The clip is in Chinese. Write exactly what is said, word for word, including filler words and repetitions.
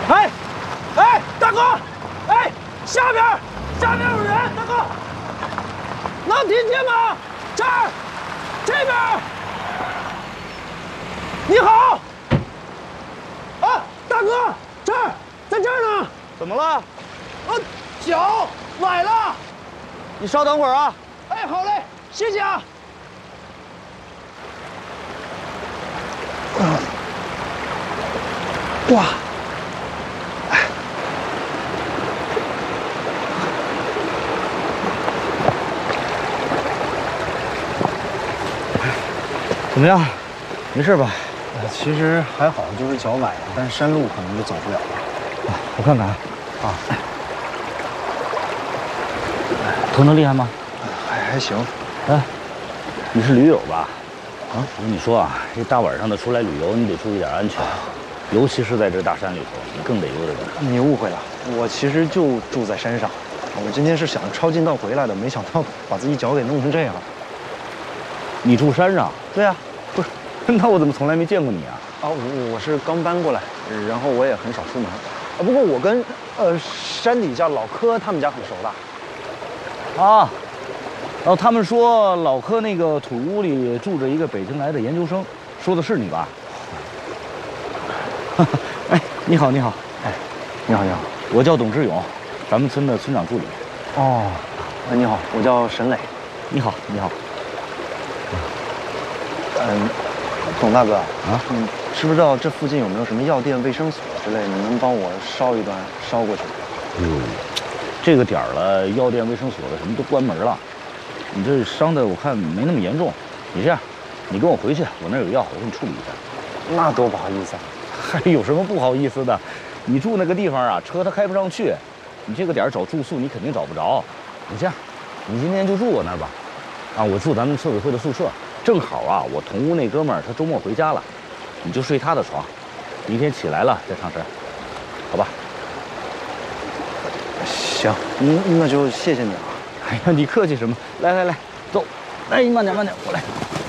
哎，哎，大哥，哎，下边，下边有人，大哥，能听见吗？这儿，这边。你好。啊，大哥，这儿，在这儿呢。 怎么了？ 呃，脚崴了。 你稍等会儿啊。 哎，好嘞，谢谢啊。哇。 怎么样？没事吧？ 呃，其实还好，就是脚崴了，但是山路可能就走不了了。 啊，我看看啊。啊。疼得厉害吗？ 还还行。 哎，你是驴友吧？啊，我跟你说啊，这大晚上的出来旅游，你得注意点安全，尤其是在这大山里头，你更得悠着点。 你误会了，我其实就住在山上。我今天是想抄近道回来的，没想到把自己脚给弄成这样。 你住山上？ 对啊， 不是，那我怎么从来没见过你啊？ 啊，我我是刚搬过来，然后我也很少出门。啊，不过我跟呃山底下老柯他们家很熟的。 啊，然后他们说老柯那个土屋里住着一个北京来的研究生，说的是你吧？哎，你好，你好， 哎，你好，你好， 我叫董志勇，咱们村的村长助理。 哦，哎，你好，我叫沈磊。 你好，你好。 嗯，董大哥啊， 你知不知道这附近有没有什么药店、卫生所之类的？你能帮我捎一段捎过去吗？ 哟，这个点儿了，药店、卫生所的什么都关门了。你这伤的我看没那么严重。你这样，你跟我回去，我那儿有药，我给你处理一下。 那多不好意思啊！ 还有什么不好意思的？你住那个地方啊，车它开不上去。你这个点儿找住宿，你肯定找不着。你这样，你今天就住我那儿吧。啊，我住咱们村委会的宿舍。 正好啊，我同屋那哥们儿他周末回家了，你就睡他的床，明天起来了再上山，好吧？ 行，嗯，那就谢谢你了。 哎呀，你客气什么？来来来，走，哎，慢点慢点，过来。